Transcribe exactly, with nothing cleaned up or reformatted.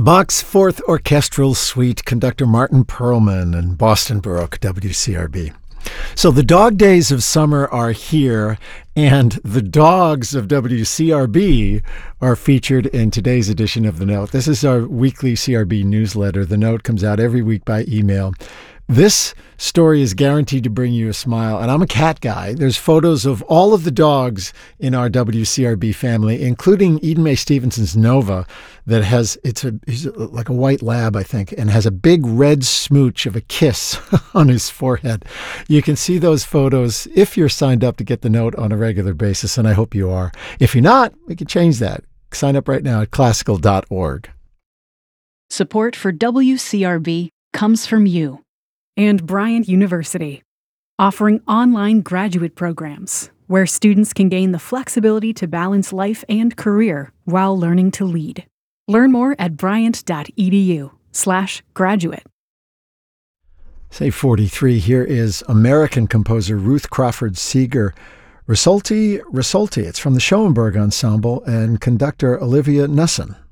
Bach's Fourth Orchestral Suite, conductor Martin Perlman and Boston Baroque, W C R B. So the dog days of summer are here, and the dogs of W C R B are featured in today's edition of The Note. This is our weekly C R B newsletter. The Note comes out every week by email. This story is guaranteed to bring you a smile, and I'm a cat guy. There's photos of all of the dogs in our W C R B family, including Eden Mae Stevenson's Nova, that has, it's a he's like a white lab, I think, and has a big red smooch of a kiss on his forehead. You can see those photos if you're signed up to get the Note on a regular basis, and I hope you are. If you're not, we can change that. Sign up right now at classical dot org. Support for W C R B comes from you. And Bryant University, offering online graduate programs where students can gain the flexibility to balance life and career while learning to lead. Learn more at bryant.edu slash graduate. Say forty-three, here is American composer Ruth Crawford Seeger, Risolti, Risolti. It's from the Schoenberg Ensemble, and conductor Olivia Nussin.